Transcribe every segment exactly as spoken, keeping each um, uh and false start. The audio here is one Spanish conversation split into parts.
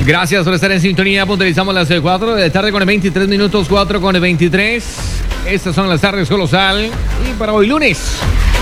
Gracias por estar en sintonía. Puntualizamos las cuatro de la tarde con veintitrés minutos, cuatro con veintitrés. Estas son las tardes Colosal. Y para hoy lunes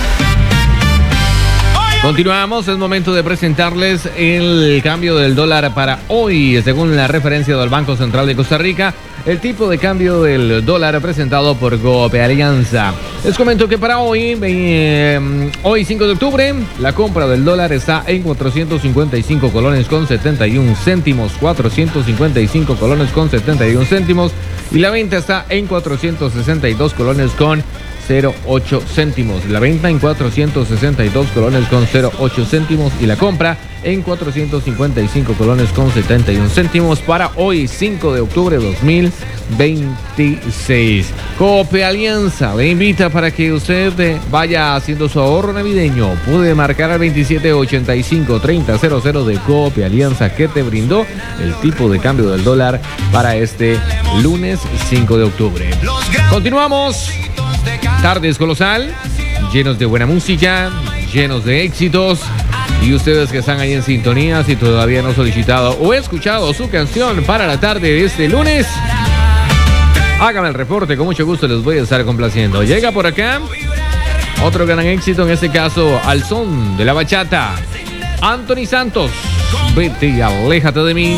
continuamos, es momento de presentarles el cambio del dólar para hoy. Según la referencia del Banco Central de Costa Rica, el tipo de cambio del dólar presentado por Coop Alianza. Les comento que para hoy, eh, hoy cinco de octubre, la compra del dólar está en cuatrocientos cincuenta y cinco colones con setenta y un céntimos, cuatrocientos cincuenta y cinco colones con setenta y un céntimos, y la venta está en cuatrocientos sesenta y dos colones con cero ocho céntimos. La venta en cuatrocientos sesenta y dos colones con cero ocho céntimos y la compra en cuatrocientos cincuenta y cinco colones con setenta y un céntimos para hoy cinco de octubre de dos mil veintiséis. Coop Alianza le invita para que usted vaya haciendo su ahorro navideño. Puede marcar al veintisiete ochenta y cinco treinta cero cero de Coop Alianza, que te brindó el tipo de cambio del dólar para este lunes cinco de octubre. Continuamos. Tardes Colosal, llenos de buena música, llenos de éxitos. Y ustedes que están ahí en sintonía, si todavía no han solicitado o escuchado su canción para la tarde de este lunes, hágame el reporte, con mucho gusto les voy a estar complaciendo. Llega por acá otro gran éxito, en este caso al son de la bachata, Anthony Santos, Vete y aléjate de mí.